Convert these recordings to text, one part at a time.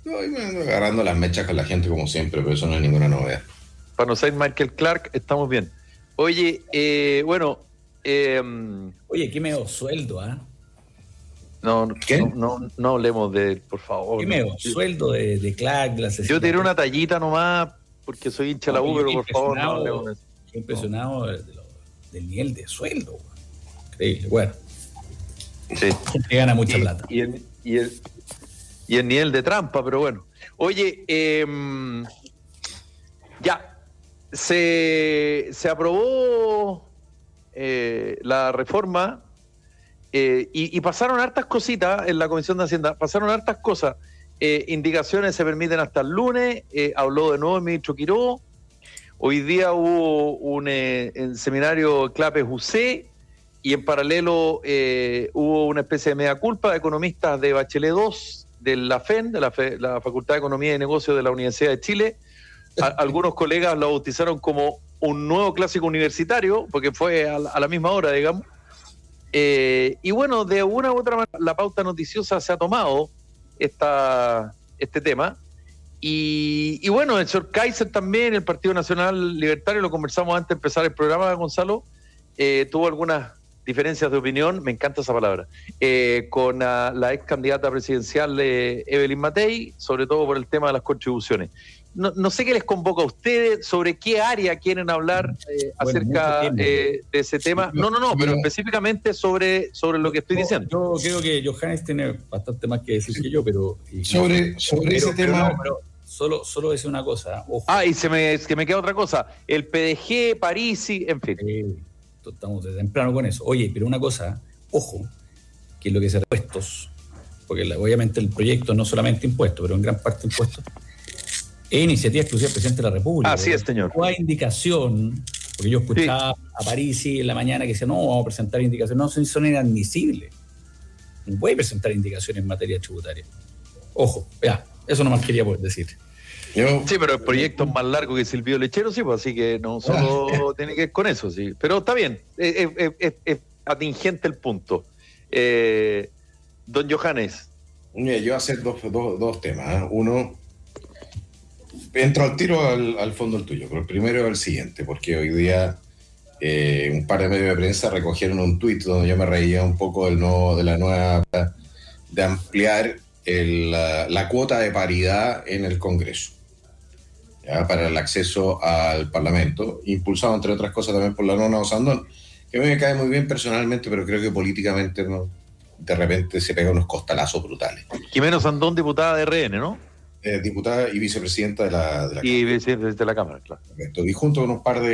No, y me ando agarrando las mechas con la gente como siempre, pero eso no es ninguna novedad. Para no ser Michael Clark, estamos bien. Oye, bueno, Oye, qué medio sueldo, ¿ah? ¿Qué? no hablemos de él, por favor. Qué No. medio sueldo de Clark, de la Yo tiré una tallita nomás porque soy hincha de la U, pero por favor no hablemos de eso. Estoy impresionado del nivel de sueldo. Increíble. Bueno, Sí. gente gana mucha plata. Y el nivel de trampa, pero bueno. Oye, ya, se aprobó la reforma y pasaron hartas cositas en la Comisión de Hacienda, pasaron hartas cosas. Indicaciones se permiten hasta el lunes, habló de nuevo el ministro Quiró. Hoy día hubo un seminario Clapes UC y en paralelo hubo una especie de mea culpa de economistas de Bachelet 2, de la FEN, de la Facultad de Economía y Negocios de la Universidad de Chile. Algunos colegas lo bautizaron como un nuevo clásico universitario, porque fue a la misma hora, digamos. Y bueno, de una u otra manera, la pauta noticiosa se ha tomado este tema. Y bueno, el señor Kaiser también, el Partido Nacional Libertario, lo conversamos antes de empezar el programa, Gonzalo, tuvo algunas diferencias de opinión, me encanta esa palabra, con la ex candidata presidencial Evelyn Matei, sobre todo por el tema de las contribuciones. No sé qué les convoca a ustedes, sobre qué área quieren hablar acerca de ese tema. No, pero específicamente sobre lo que estoy diciendo. Yo creo que Johannes tiene bastante más que decir que yo, pero... Sobre ese tema... Pero solo decir una cosa, ojo. Y que me queda otra cosa. El PDG, Parisi, en fin. Estamos de temprano con eso. Oye, pero una cosa, ojo, que lo que se impuestos, porque obviamente el proyecto no solamente impuestos, pero en gran parte impuestos, es iniciativa exclusiva del presidente de la República. Así es, señor. No hay indicación, porque yo escuchaba a Parisi en la mañana que decía, no, vamos a presentar indicaciones, no, son inadmisibles. No puede presentar indicaciones en materia tributaria. Ojo, ya, eso nomás quería poder decir. Sí, pero el proyecto es más largo que Silvio Lechero, sí, pues, así que no solo tiene que ver con eso, sí. Pero está bien, es atingente el punto. Don Johannes. Mira, yo voy a hacer dos temas. Uno, entro al tiro al fondo el tuyo, pero el primero es el siguiente, porque hoy día un par de medios de prensa recogieron un tuit donde yo me reía un poco de ampliar la cuota de paridad en el Congreso, ¿ya? Para el acceso al Parlamento, impulsado entre otras cosas también por la Nona Osandón, que a mí me cae muy bien personalmente, pero creo que políticamente de repente se pega unos costalazos brutales. Jimena Osandón, diputada de RN, ¿no? Diputada y vicepresidenta de la Cámara. Y vicepresidenta de la Cámara, claro. Correcto. Y junto con un par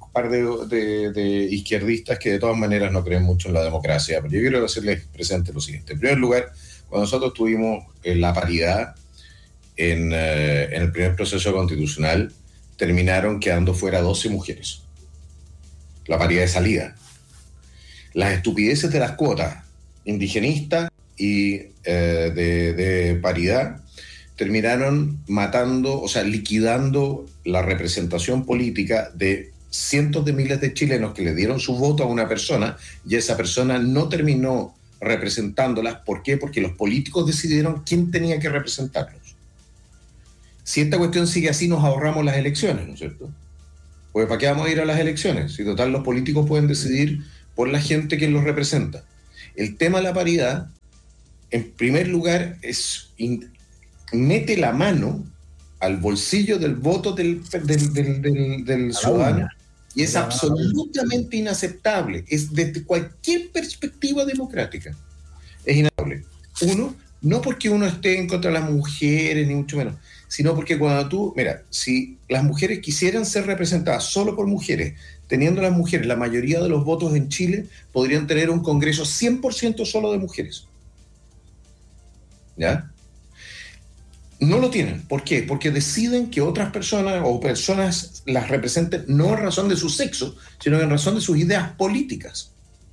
de izquierdistas que de todas maneras no creen mucho en la democracia. Pero yo quiero hacerles presente lo siguiente. En primer lugar, cuando nosotros tuvimos la paridad en el primer proceso constitucional, terminaron quedando fuera 12 mujeres. La paridad de salida. Las estupideces de las cuotas indigenistas y de paridad terminaron matando, o sea, liquidando la representación política de cientos de miles de chilenos que le dieron su voto a una persona y esa persona no terminó representándolas. ¿Por qué? Porque los políticos decidieron quién tenía que representarlos. Si esta cuestión sigue así, nos ahorramos las elecciones, ¿no es cierto? Pues ¿para qué vamos a ir a las elecciones? Si total los políticos pueden decidir por la gente que los representa. El tema de la paridad, en primer lugar, mete la mano al bolsillo del voto del ciudadano y es absolutamente inaceptable. Es desde cualquier perspectiva democrática. Es inaceptable. Uno, no porque uno esté en contra de las mujeres, ni mucho menos, sino porque cuando si las mujeres quisieran ser representadas solo por mujeres, teniendo las mujeres la mayoría de los votos en Chile, podrían tener un Congreso 100% solo de mujeres. ¿Ya? No lo tienen. ¿Por qué? Porque deciden que otras personas o personas las representen no en razón de su sexo, sino en razón de sus ideas políticas.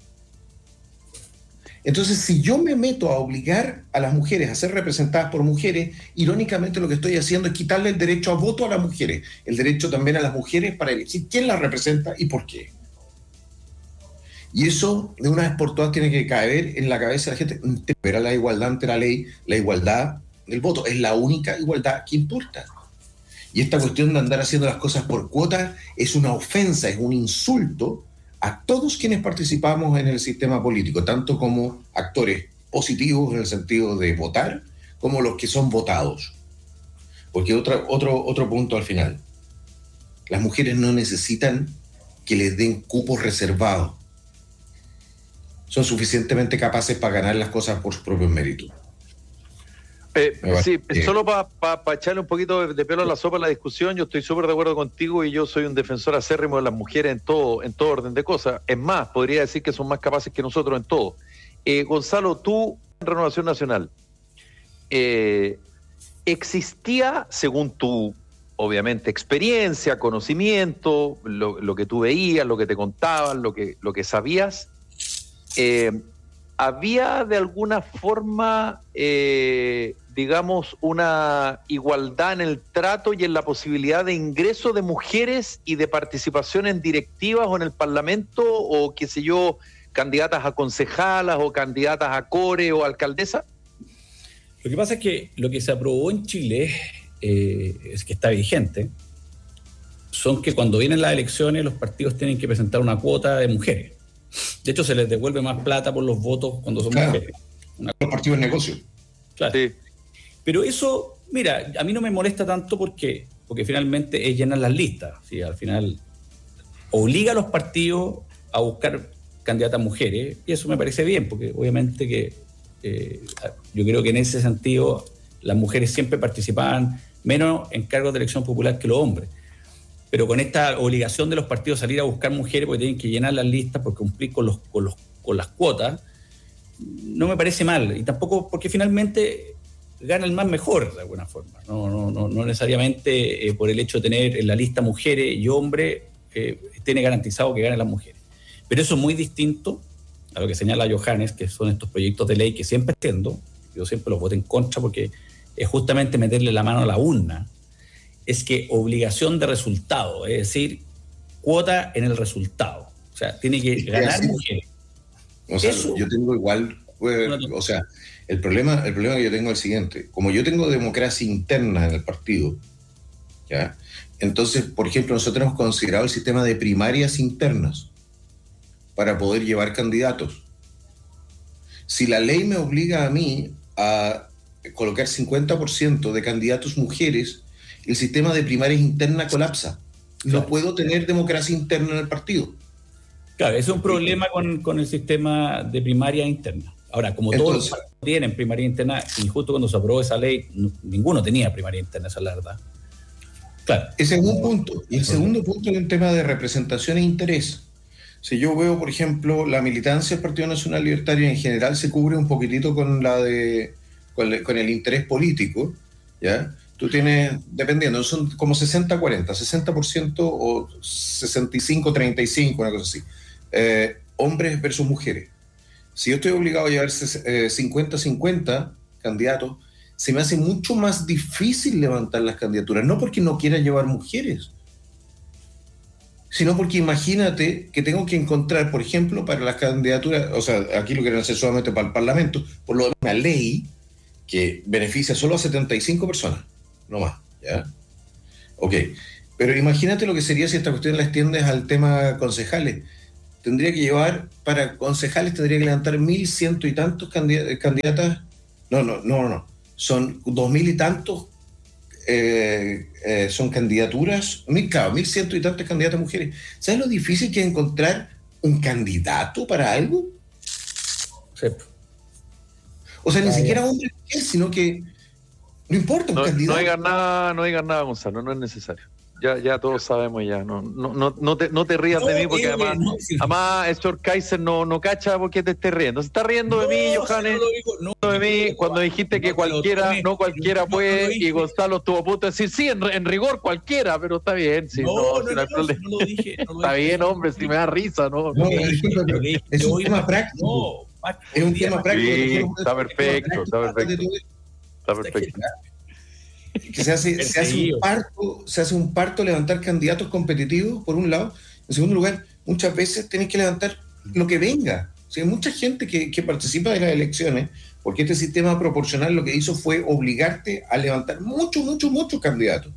Entonces, si yo me meto a obligar a las mujeres a ser representadas por mujeres, irónicamente lo que estoy haciendo es quitarle el derecho a voto a las mujeres, el derecho también a las mujeres para elegir quién las representa y por qué. Y eso, de una vez por todas, tiene que caer en la cabeza de la gente. Era la igualdad ante la ley, la igualdad del voto, es la única igualdad que importa. Y esta cuestión de andar haciendo las cosas por cuota es una ofensa, es un insulto a todos quienes participamos en el sistema político, tanto como actores positivos en el sentido de votar, como los que son votados. Porque otro punto al final, las mujeres no necesitan que les den cupos reservados. Son suficientemente capaces para ganar las cosas por sus propios méritos. Sí, solo para echarle un poquito de pelo a la sopa a la discusión, yo estoy súper de acuerdo contigo y yo soy un defensor acérrimo de las mujeres en todo orden de cosas. Es más, podría decir que son más capaces que nosotros en todo. Gonzalo, tú en Renovación Nacional, ¿existía, según tu, obviamente, experiencia, conocimiento, lo que tú veías, lo que te contaban, lo que sabías, había de alguna forma, digamos, una igualdad en el trato y en la posibilidad de ingreso de mujeres y de participación en directivas o en el Parlamento o, qué sé yo, candidatas a concejalas o candidatas a core o alcaldesa? Lo que pasa es que lo que se aprobó en Chile, es que está vigente, son que cuando vienen las elecciones los partidos tienen que presentar una cuota de mujeres. De hecho, se les devuelve más plata por los votos cuando son mujeres. Los partidos de negocio. Claro. Sí. Pero eso, mira, a mí no me molesta tanto porque finalmente es llenar las listas. ¿Sí? Al final obliga a los partidos a buscar candidatas mujeres y eso me parece bien, porque obviamente que yo creo que en ese sentido las mujeres siempre participaban menos en cargos de elección popular que los hombres. Pero con esta obligación de los partidos salir a buscar mujeres porque tienen que llenar las listas, porque cumplir con las cuotas, no me parece mal. Y tampoco porque finalmente gana el más mejor, de alguna forma. No necesariamente por el hecho de tener en la lista mujeres y hombres, tiene garantizado que ganen las mujeres. Pero eso es muy distinto a lo que señala Johannes, que son estos proyectos de ley que siempre entiendo, yo siempre los voto en contra porque es justamente meterle la mano a la urna. Es que obligación de resultado, es decir, cuota en el resultado. O sea, tiene que ganar mujeres. O sea, yo tengo igual, o sea, el problema que yo tengo es el siguiente. Como yo tengo democracia interna en el partido, ¿ya? Entonces, por ejemplo, nosotros hemos considerado el sistema de primarias internas para poder llevar candidatos. Si la ley me obliga a mí a colocar 50% de candidatos mujeres, el sistema de primarias interna colapsa. No puedo tener democracia interna en el partido. Claro, ese es un problema con el sistema de primaria interna. Ahora, como todos los partidos tienen primaria interna, y justo cuando se aprobó esa ley, ninguno tenía primaria interna, esa es la verdad. Claro. Ese es un punto. Y el segundo punto es un tema de representación e interés. Si yo veo, por ejemplo, la militancia del Partido Nacional Libertario en general se cubre un poquitito con el interés político, ¿ya? Tú tienes, dependiendo, son como 60-40, 60% o 65-35, una cosa así. Hombres versus mujeres. Si yo estoy obligado a llevar 50-50 candidatos, se me hace mucho más difícil levantar las candidaturas. No porque no quiera llevar mujeres, sino porque imagínate que tengo que encontrar, por ejemplo, para las candidaturas, o sea, aquí lo quieren hacer solamente para el Parlamento, por lo de una ley que beneficia solo a 75 personas. No más, ¿ya? Ok, pero imagínate lo que sería si esta cuestión la extiendes al tema concejales. Tendría que llevar, para concejales tendría que levantar 1.100 y tantos candidatas. No. Son 2.000 y tantos, son candidaturas, 1.100 y tantas candidatas mujeres. ¿Sabes lo difícil que es encontrar un candidato para algo? Sí. O sea, ni siquiera hombre, sino que no importa, un candidato. No digas nada, Gonzalo, no es necesario. Ya todos sabemos ya. No te rías de mí porque además el señor Kaiser no cacha porque te estés riendo. Se está riendo de mí, Johannes. De mí cuando dijiste que cualquiera puede y Gonzalo estuvo a punto de decir sí, en rigor cualquiera, pero está bien. Sí, no lo dije. Está bien, hombre, si me da risa, ¿no? Es un tema práctico. Es un tema práctico. Sí, está perfecto. Que se hace un parto levantar candidatos competitivos, por un lado. En segundo lugar, muchas veces tenés que levantar lo que venga. O sea, hay mucha gente que participa de las elecciones Porque este sistema proporcional lo que hizo fue obligarte a levantar muchos candidatos.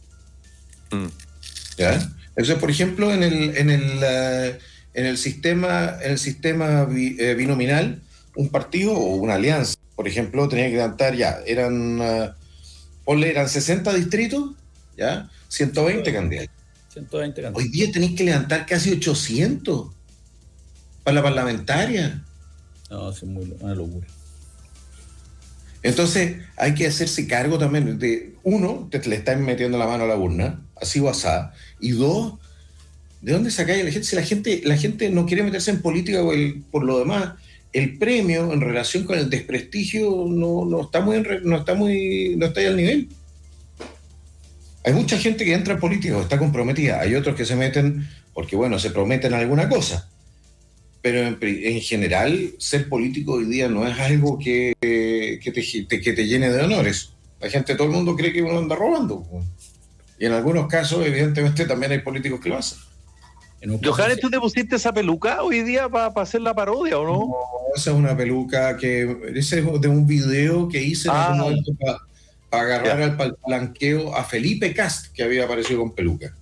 ¿Ya? Entonces, por ejemplo, en el sistema binominal, un partido o una alianza, por ejemplo, tenía que levantar eran 60 distritos, ¿ya? 120 candidatos. 120 candidatos. Hoy día tenéis que levantar casi 800 para la parlamentaria. No, es una locura. Entonces hay que hacerse cargo también de, uno, le están metiendo la mano a la urna, así o asá, y dos, ¿de dónde sacáis a la gente? Si la gente no quiere meterse en política por lo demás, el premio en relación con el desprestigio no está ahí al nivel. Hay mucha gente que entra en política o está comprometida, hay otros que se meten porque, bueno, se prometen alguna cosa. Pero en general, ser político hoy día no es algo que te llene de honores. La gente, todo el mundo cree que uno anda robando. Y en algunos casos, evidentemente, también hay políticos que lo hacen. Johannes, ¿tú te pusiste esa peluca hoy día para hacer la parodia o no? No, esa es una peluca ese es de un video que hice en algún momento para agarrar al palanqueo a Felipe Cast, que había aparecido con peluca.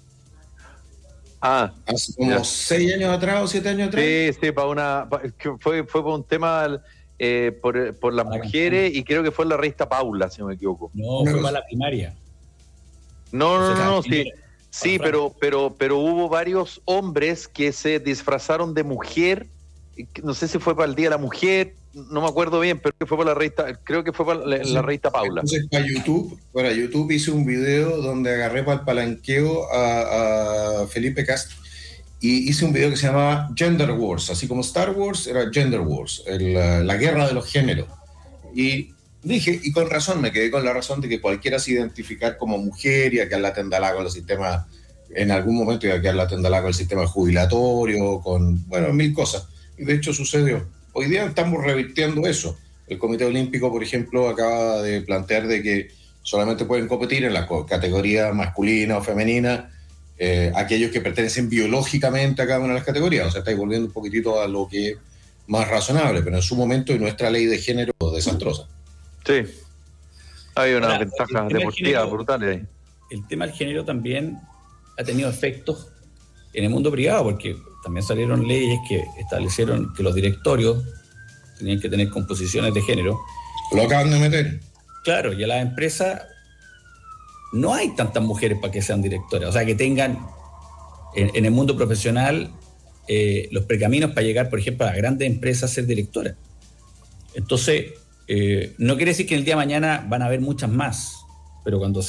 Hace como 6 años atrás o 7 años atrás. Sí, fue por un tema por las mujeres, y creo que fue la revista Paula, si no me equivoco. No, fue para la primaria. No, sí. Sí, pero hubo varios hombres que se disfrazaron de mujer. No sé si fue para el Día de la Mujer, no me acuerdo bien, pero fue para la revista Paula. Entonces, para YouTube hice un video donde agarré para el palanqueo a Felipe Cast y hice un video que se llamaba Gender Wars, así como Star Wars era Gender Wars, la guerra de los géneros. Y dije, y con razón, me quedé con la razón de que cualquiera se identificar como mujer y a quedar la tendalá con el sistema, en algún momento iba a quedar la tendalá con el sistema jubilatorio, con, bueno, 1000 cosas. Y de hecho sucedió. Hoy día estamos revirtiendo eso. El Comité Olímpico, por ejemplo, acaba de plantear de que solamente pueden competir en la categoría masculina o femenina aquellos que pertenecen biológicamente a cada una de las categorías. O sea, estáis volviendo un poquitito a lo que es más razonable, pero en su momento y nuestra ley de género desastrosa. Sí. Hay unas ventajas deportivas brutales ahí. El tema del género también ha tenido efectos en el mundo privado, porque también salieron leyes que establecieron que los directorios tenían que tener composiciones de género. Lo acaban de meter. Claro, y a las empresas no hay tantas mujeres para que sean directoras. O sea, que tengan en el mundo profesional los precaminos para llegar, por ejemplo, a grandes empresas a ser directoras. Entonces, no quiere decir que el día de mañana van a haber muchas más, pero cuando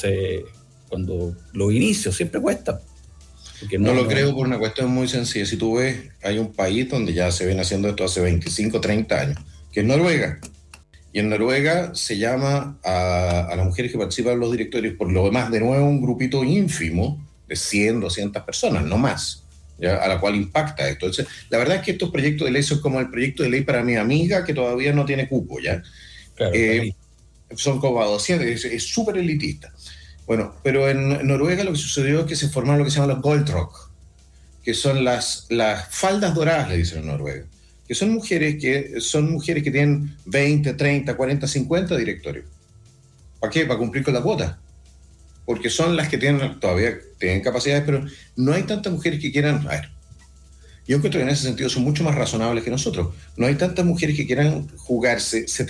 los inicios siempre cuesta. No lo creo por una cuestión muy sencilla. Si tú ves, hay un país donde ya se viene haciendo esto hace 25, 30 años, que es Noruega. Y en Noruega se llama a las mujeres que participan en los directorios, por lo demás, de nuevo, un grupito ínfimo de 100, 200 personas, no más, ¿ya? A la cual impacta esto. Entonces, la verdad es que estos proyectos de ley son como el proyecto de ley para mi amiga que todavía no tiene cupo, ¿ya? Claro, son como 200, es súper elitista. Bueno, pero en Noruega lo que sucedió es que se formaron lo que se llama los Goldrock, que son las faldas doradas, le dicen en Noruega, que son mujeres que tienen 20, 30, 40, 50 directorios. ¿Para qué? Para cumplir con la cuota. Porque son las que todavía tienen capacidades, pero no hay tantas mujeres que quieran. A ver, yo encuentro que en ese sentido son mucho más razonables que nosotros. No hay tantas mujeres que quieran jugarse